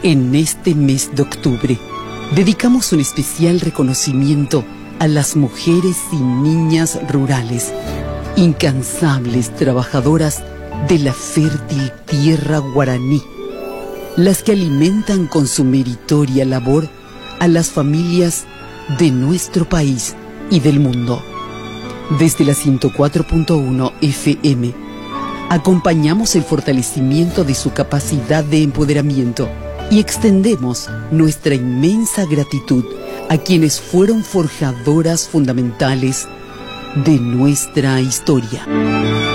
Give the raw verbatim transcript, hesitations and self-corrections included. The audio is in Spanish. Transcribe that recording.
En este mes de octubre, dedicamos un especial reconocimiento a las mujeres y niñas rurales, incansables trabajadoras de la fértil tierra guaraní, las que alimentan con su meritoria labor a las familias de nuestro país y del mundo. Desde la ciento cuatro punto uno F M, acompañamos el fortalecimiento de su capacidad de empoderamiento y extendemos nuestra inmensa gratitud a quienes fueron forjadoras fundamentales de nuestra historia.